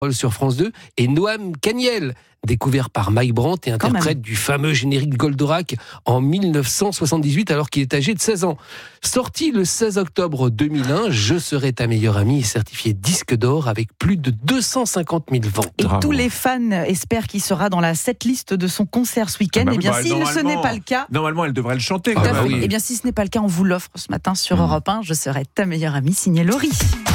sur France 2, et Noam Caniel, découvert par Mike Brandt et interprète du fameux générique Goldorak en 1978 alors qu'il est âgé de 16 ans. Sorti le 16 octobre 2001, Je serai ta meilleure amie est certifié disque d'or avec plus de 250 000 ventes. Et Bravo. tous les fans espèrent qu'il sera dans la setlist de son concert ce week-end. Ah bah Eh bien, oui, si ce n'est pas le cas, Normalement, elle devrait le chanter. Ah quand bah même. oui. eh bien, si ce n'est pas le cas, on vous l'offre ce matin sur Europe 1. Je serai ta meilleure amie, signé Laurie.